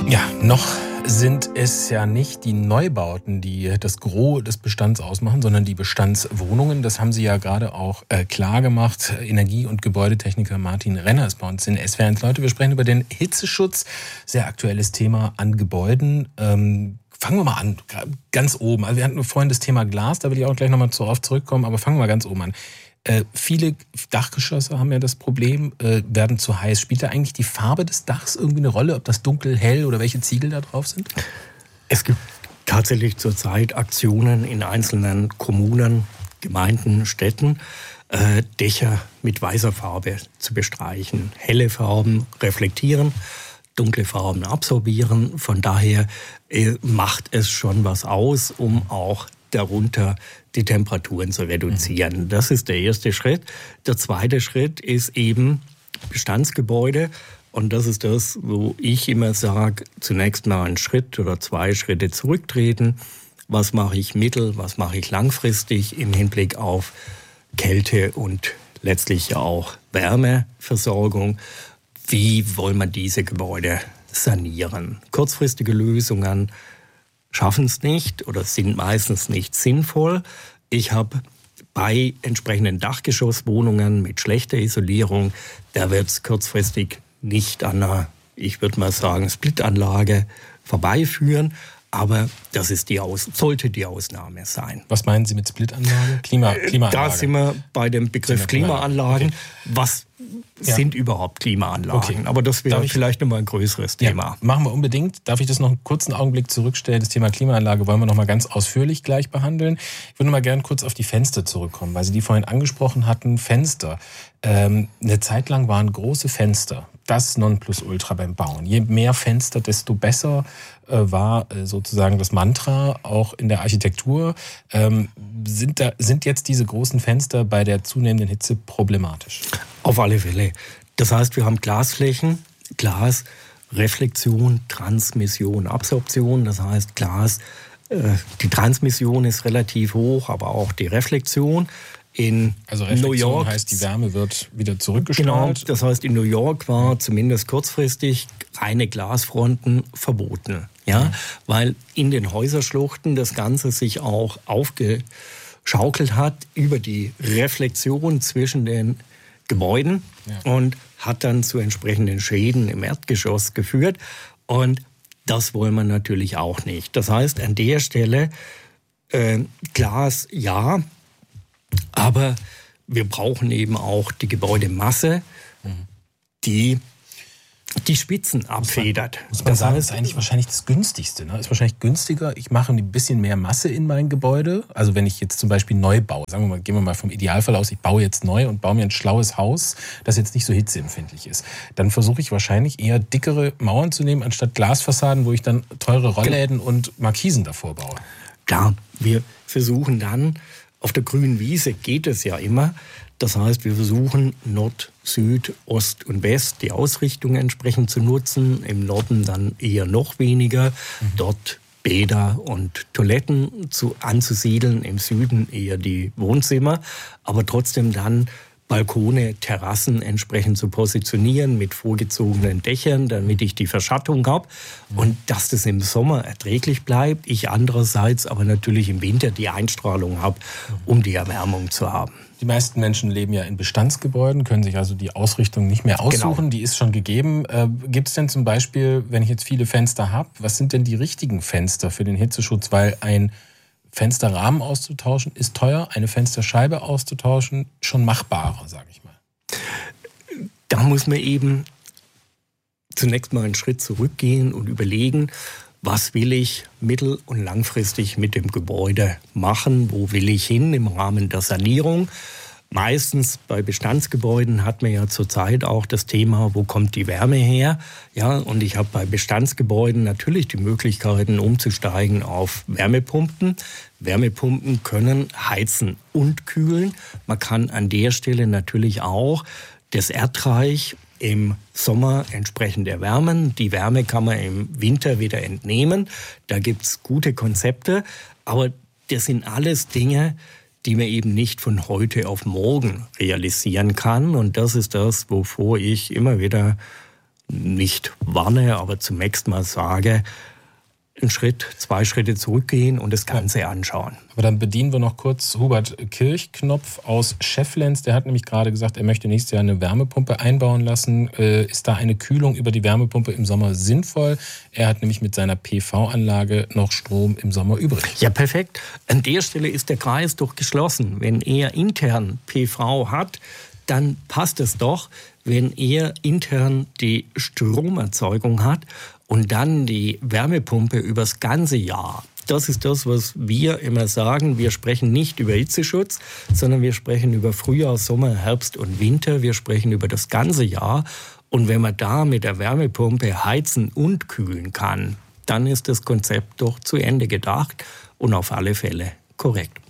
Ja, noch sind es ja nicht die Neubauten, die das Gros des Bestands ausmachen, sondern die Bestandswohnungen. Das haben Sie ja gerade auch klar gemacht. Energie- und Gebäudetechniker Martin Renner ist bei uns in SWR1 Leute. Wir sprechen über den Hitzeschutz. Sehr aktuelles Thema an Gebäuden. Fangen wir mal an, ganz oben. Also wir hatten vorhin das Thema Glas, da will ich auch gleich nochmal darauf zurückkommen, aber fangen wir mal ganz oben an. Viele Dachgeschosse haben ja das Problem, werden zu heiß. Spielt da eigentlich die Farbe des Dachs irgendwie eine Rolle, ob das dunkel, hell oder welche Ziegel da drauf sind? Es gibt tatsächlich zurzeit Aktionen in einzelnen Kommunen, Gemeinden, Städten, Dächer mit weißer Farbe zu bestreichen. Helle Farben reflektieren, dunkle Farben absorbieren. Von daher macht es schon was aus, um auch darunter die Temperaturen zu reduzieren. Das ist der erste Schritt. Der zweite Schritt ist eben Bestandsgebäude. Und das ist das, wo ich immer sage, zunächst mal einen Schritt oder 2 Schritte zurücktreten. Was mache ich was mache ich langfristig im Hinblick auf Kälte und letztlich auch Wärmeversorgung? Wie wollen wir diese Gebäude sanieren? Kurzfristige Lösungen schaffen es nicht oder sind meistens nicht sinnvoll. Ich habe bei entsprechenden Dachgeschosswohnungen mit schlechter Isolierung, da wird es kurzfristig nicht an einer, ich würde mal sagen, Splitanlage vorbeiführen. Aber das ist sollte die Ausnahme sein. Was meinen Sie mit Splitanlage? Klimaanlage? Da sind wir bei dem Begriff Klimaanlagen. Okay. Was sind überhaupt Klimaanlagen? Okay. Aber das wäre vielleicht nochmal ein größeres Thema. Ja, machen wir unbedingt. Darf ich das noch einen kurzen Augenblick zurückstellen? Das Thema Klimaanlage wollen wir noch mal ganz ausführlich gleich behandeln. Ich würde noch mal gerne kurz auf die Fenster zurückkommen, weil Sie die vorhin angesprochen hatten. Fenster. Eine Zeit lang waren große Fenster das Nonplusultra beim Bauen. Je mehr Fenster, desto besser war sozusagen das Mantra auch in der Architektur. Sind jetzt diese großen Fenster bei der zunehmenden Hitze problematisch? Auf alle Fälle. Das heißt, wir haben Glasflächen, Glas, Reflexion, Transmission, Absorption. Das heißt, Glas, die Transmission ist relativ hoch, aber auch die Reflexion. Also Reflexion New York heißt, die Wärme wird wieder zurückgestrahlt? Genau, das heißt, in New York war zumindest kurzfristig reine Glasfronten verboten. Ja? Weil in den Häuserschluchten das Ganze sich auch aufgeschaukelt hat über die Reflexion zwischen den Gebäuden und hat dann zu entsprechenden Schäden im Erdgeschoss geführt. Und das wollen wir natürlich auch nicht. Das heißt, an der Stelle Glas ja, aber wir brauchen eben auch die Gebäudemasse, die Spitzen abfedert. Muss man sagen, ist eigentlich wahrscheinlich das Günstigste. Ne? Ist wahrscheinlich günstiger. Ich mache ein bisschen mehr Masse in mein Gebäude. Also wenn ich jetzt zum Beispiel neu baue, gehen wir mal vom Idealfall aus, ich baue jetzt neu und baue mir ein schlaues Haus, das jetzt nicht so hitzeempfindlich ist. Dann versuche ich wahrscheinlich eher dickere Mauern zu nehmen, anstatt Glasfassaden, wo ich dann teure Rollläden und Markisen davor baue. Klar, wir versuchen dann, auf der grünen Wiese geht es ja immer. Das heißt, wir versuchen Nord, Süd, Ost und West die Ausrichtung entsprechend zu nutzen. Im Norden dann eher noch weniger. Dort Bäder und Toiletten anzusiedeln. Im Süden eher die Wohnzimmer. Aber trotzdem dann Balkone, Terrassen entsprechend zu positionieren mit vorgezogenen Dächern, damit ich die Verschattung habe und dass das im Sommer erträglich bleibt. Ich andererseits aber natürlich im Winter die Einstrahlung habe, um die Erwärmung zu haben. Die meisten Menschen leben ja in Bestandsgebäuden, können sich also die Ausrichtung nicht mehr aussuchen. Genau. Die ist schon gegeben. Gibt es denn zum Beispiel, wenn ich jetzt viele Fenster habe, was sind denn die richtigen Fenster für den Hitzeschutz? Weil ein Fensterrahmen auszutauschen ist teuer, eine Fensterscheibe auszutauschen schon machbarer, sage ich mal. Da muss man eben zunächst mal einen Schritt zurückgehen und überlegen, was will ich mittel- und langfristig mit dem Gebäude machen, wo will ich hin im Rahmen der Sanierung. Meistens bei Bestandsgebäuden hat man ja zurzeit auch das Thema, wo kommt die Wärme her? Ja, und ich habe bei Bestandsgebäuden natürlich die Möglichkeiten umzusteigen auf Wärmepumpen. Wärmepumpen können heizen und kühlen. Man kann an der Stelle natürlich auch das Erdreich im Sommer entsprechend erwärmen. Die Wärme kann man im Winter wieder entnehmen. Da gibt's gute Konzepte. Aber das sind alles Dinge, die man eben nicht von heute auf morgen realisieren kann. Und das ist das, wovor ich immer wieder nicht warne, aber zunächst mal sage, einen Schritt, 2 Schritte zurückgehen und das Ganze anschauen. Aber dann bedienen wir noch kurz Hubert Kirchknopf aus Schefflens. Der hat nämlich gerade gesagt, er möchte nächstes Jahr eine Wärmepumpe einbauen lassen. Ist da eine Kühlung über die Wärmepumpe im Sommer sinnvoll? Er hat nämlich mit seiner PV-Anlage noch Strom im Sommer übrig. Ja, perfekt. An der Stelle ist der Kreis doch geschlossen. Wenn er intern PV hat, dann passt es doch, wenn er intern die Stromerzeugung hat und dann die Wärmepumpe übers ganze Jahr. Das ist das, was wir immer sagen. Wir sprechen nicht über Hitzeschutz, sondern wir sprechen über Frühjahr, Sommer, Herbst und Winter. Wir sprechen über das ganze Jahr. Und wenn man da mit der Wärmepumpe heizen und kühlen kann, dann ist das Konzept doch zu Ende gedacht und auf alle Fälle korrekt.